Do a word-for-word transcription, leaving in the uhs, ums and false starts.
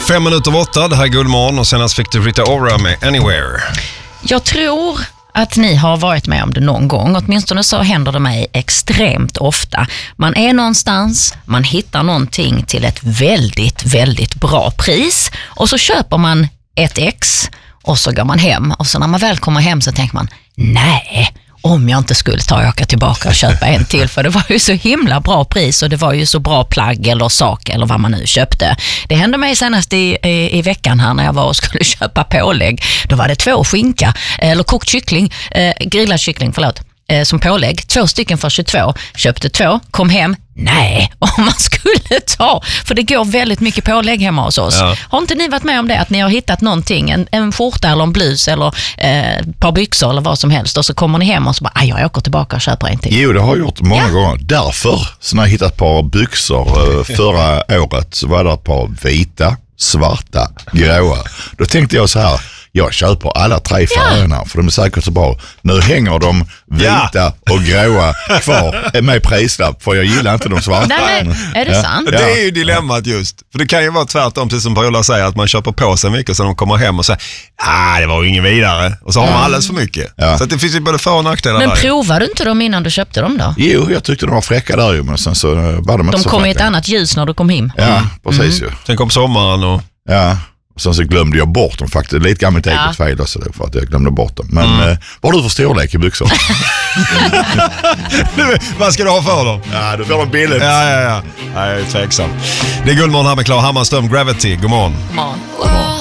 Fem minuter över åtta, det här är Guldmorgon och senast fick du Rita Ora med Anywhere. Jag tror att ni har varit med om det någon gång. Åtminstone så händer det mig extremt ofta. Man är någonstans, man hittar någonting till ett väldigt, väldigt bra pris och så köper man ett ex och så går man hem. Och så när man väl kommer hem så tänker man, nej, om jag inte skulle ta och åka tillbaka och köpa en till, för det var ju så himla bra pris och det var ju så bra plagg eller sak eller vad man nu köpte. Det hände mig senast i, i, i veckan här när jag var och skulle köpa pålägg. Då var det två skinka, eller kokt kyckling, eh, grillad kyckling, förlåt, eh, som pålägg. Två stycken för tjugotvå. Köpte två, kom hem. Nej, om man skulle ta, för det går väldigt mycket pålägg hemma hos oss. Ja. Har inte ni varit med om det, att ni har hittat någonting, en, en skjorta eller en blus eller eh, ett par byxor eller vad som helst och så kommer ni hem och så bara, jag åker tillbaka och köper en till. Jo, det har jag gjort många ja. gånger. Därför, så när jag hittade ett par byxor eh, förra året så var det ett par vita, svarta, gråa. Då tänkte jag så här, jag köper alla tre färgerna, ja. för de är säkert så bra. Nu hänger de vita ja. och gråa kvar med prislapp, för jag gillar inte de svarta. Nej, men, är det ja. sant? Det är ju dilemmat just. För det kan ju vara tvärtom, precis som Paola säger, att man köper på sig mycket så de kommer hem och säger, ah, det var ju ingen vidare. Och så har man alldeles för mycket. Ja. Så att det finns ju både för- och nackdelar. Men där. provade du inte dem innan du köpte dem då? Jo, jag tyckte de var fräcka där ju, men sen så var de inte de så kom fräcka. i ett annat ljus när du kom hem. Ja, precis mm. ju. Sen kom sommaren och... Ja. Sen så glömde jag bort dem faktiskt. Lite gammalt eget ja. fel också, för att jag glömde bort dem. Men mm. eh, vad har du för storlek i byxor? Vad ska du ha för dem? Ja, du får dem billigt. Ja, ja, ja. Nej, jag är tveksam. Det är Guldmorgon här med Klara Hammarström, Gravity. God morgon. God morgon.